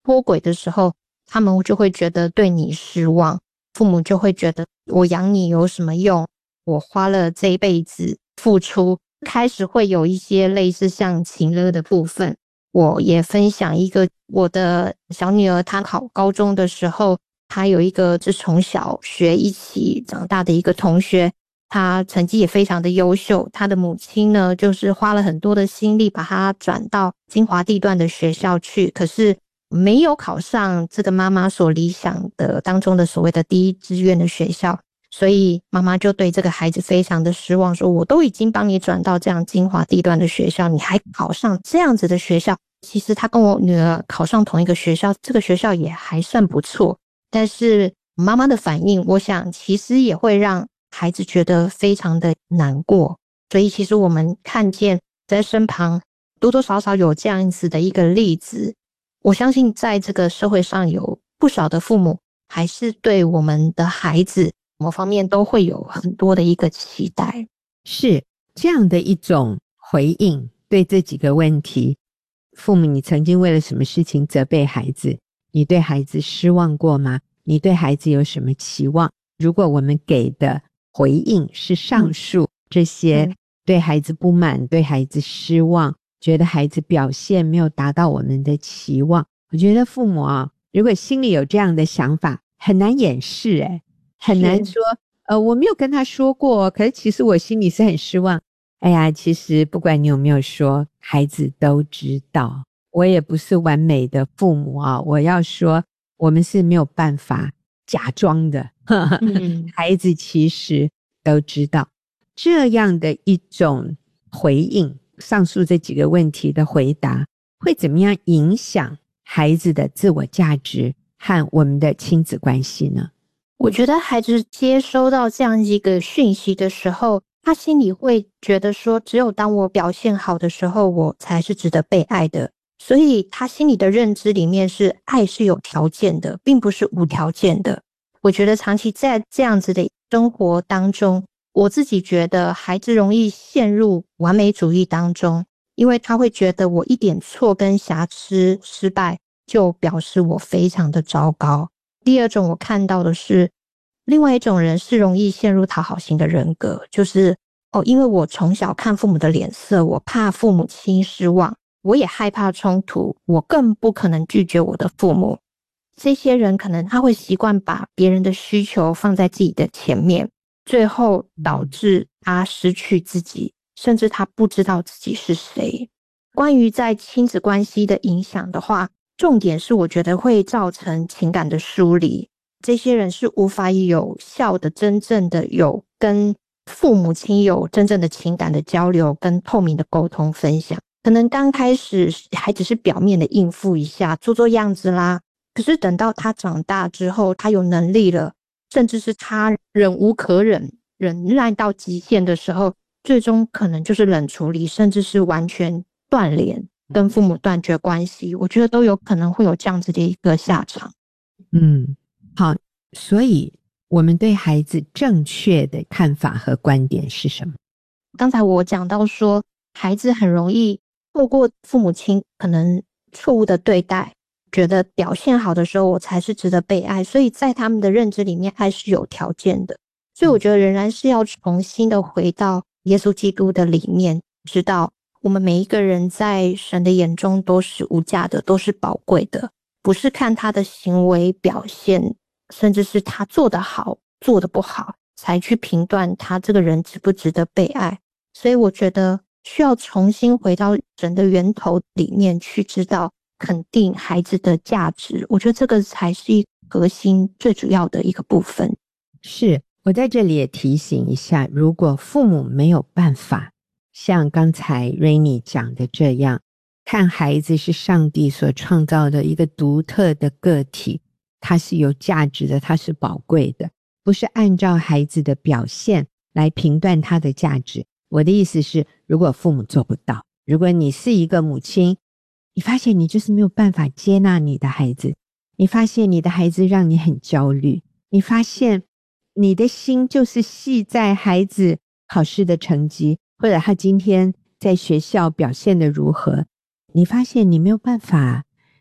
脱轨的时候，他们就会觉得对你失望，父母就会觉得我养你有什么用，我花了这一辈子付出，开始会有一些类似像情勒的部分。我也分享一个我的小女儿，她考高中的时候，她有一个是从小学一起长大的一个同学，她成绩也非常的优秀，她的母亲呢就是花了很多的心力把她转到精华地段的学校去，可是没有考上这个妈妈所理想的当中的所谓的第一志愿的学校，所以妈妈就对这个孩子非常的失望，说我都已经帮你转到这样精华地段的学校，你还考上这样子的学校。其实她跟我女儿考上同一个学校，这个学校也还算不错，但是妈妈的反应，我想其实也会让孩子觉得非常的难过。所以其实我们看见在身旁多多少少有这样子的一个例子，我相信在这个社会上有不少的父母还是对我们的孩子某方面都会有很多的一个期待。 是这样的一种回应，对这几个问题，父母，你曾经为了什么事情责备孩子？你对孩子失望过吗？你对孩子有什么期望？如果我们给的回应是上述这些，对孩子不满，对孩子失望，觉得孩子表现没有达到我们的期望，我觉得父母如果心里有这样的想法，很难掩饰很难说我没有跟他说过，可是其实我心里是很失望。哎呀，其实不管你有没有说，孩子都知道。我也不是完美的父母我要说我们是没有办法假装的孩子其实都知道。这样的一种回应，上述这几个问题的回答，会怎么样影响孩子的自我价值和我们的亲子关系呢？ 我觉得孩子接收到这样一个讯息的时候，他心里会觉得说，只有当我表现好的时候，我才是值得被爱的。所以他心里的认知里面是爱是有条件的，并不是无条件的。我觉得长期在这样子的生活当中，我自己觉得孩子容易陷入完美主义当中，因为他会觉得我一点错跟瑕疵失败就表示我非常的糟糕。第二种我看到的是，另外一种人是容易陷入讨好型的人格，就是因为我从小看父母的脸色，我怕父母亲失望，我也害怕冲突，我更不可能拒绝我的父母。这些人可能他会习惯把别人的需求放在自己的前面，最后导致他失去自己，甚至他不知道自己是谁。关于在亲子关系的影响的话，重点是我觉得会造成情感的疏离，这些人是无法有效的真正的有跟父母亲有真正的情感的交流跟透明的沟通分享。可能刚开始还只是表面的应付一下，做做样子啦，可是等到他长大之后，他有能力了，甚至是他忍无可忍，忍耐到极限的时候，最终可能就是冷处理，甚至是完全断联，跟父母断绝关系，我觉得都有可能会有这样子的一个下场。 好，所以我们对孩子正确的看法和观点是什么？ 刚才我讲到说，孩子很容易透过父母亲可能错误的对待，觉得表现好的时候我才是值得被爱，所以在他们的认知里面爱是有条件的。所以我觉得仍然是要重新的回到耶稣基督的里面，知道我们每一个人在神的眼中都是无价的，都是宝贵的，不是看他的行为表现，甚至是他做得好做得不好才去评断他这个人值不值得被爱。所以我觉得需要重新回到神的源头里面去知道肯定孩子的价值，我觉得这个才是一个核心最主要的一个部分。 是，我在这里也提醒一下，如果父母没有办法像刚才 Rainy 讲的这样，看孩子是上帝所创造的一个独特的个体，他是有价值的，他是宝贵的，不是按照孩子的表现来评断他的价值。我的意思是，如果父母做不到，如果你是一个母亲，你发现你就是没有办法接纳你的孩子，你发现你的孩子让你很焦虑，你发现你的心就是系在孩子考试的成绩，或者他今天在学校表现得如何，你发现你没有办法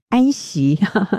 安息